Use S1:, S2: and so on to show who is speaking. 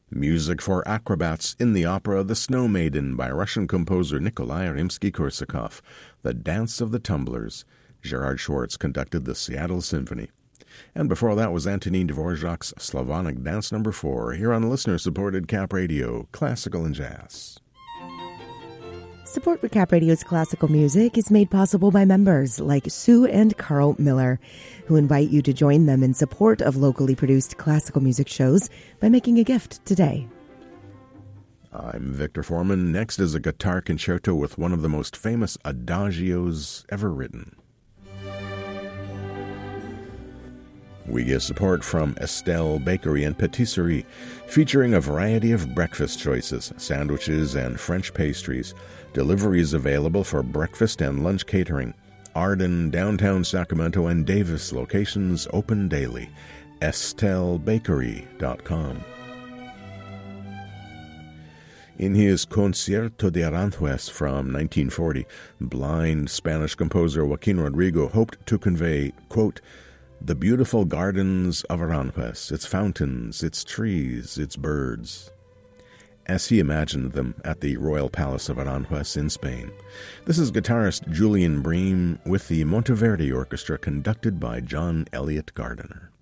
S1: Music for acrobats in the opera The Snow Maiden by Russian composer Nikolai Rimsky-Korsakov. The Dance of the Tumblers. Gerard Schwartz conducted the Seattle Symphony. And before that was Antonin Dvorak's Slavonic Dance No. 4 here on listener-supported Cap Radio, Classical and Jazz.
S2: Support for Cap Radio's classical music is made possible by members like Sue and Carl Miller, who invite you to join them in support of locally produced classical music shows by making a gift today.
S1: I'm Victor Foreman. Next is a guitar concerto with one of the most famous adagios ever written. We get support from Estelle Bakery and Patisserie, featuring a variety of breakfast choices, sandwiches, and French pastries. Deliveries available for breakfast and lunch catering. Arden, downtown Sacramento, and Davis locations open daily. EstelleBakery.com. In his Concierto de Aranjuez from 1940, blind Spanish composer Joaquin Rodrigo hoped to convey, quote, the beautiful gardens of Aranjuez, its fountains, its trees, its birds, as he imagined them at the Royal Palace of Aranjuez in Spain. This is guitarist Julian Bream with the Monteverdi Orchestra conducted by John Elliott Gardiner.